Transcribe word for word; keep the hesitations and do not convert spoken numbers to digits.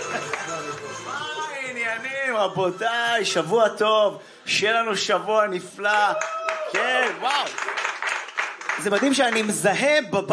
מה העניינים, רבותיי? שבוע טוב, שיהיה לנו שבוע נפלא. כן, וואו. זה מדהים שאני מזהה בבית.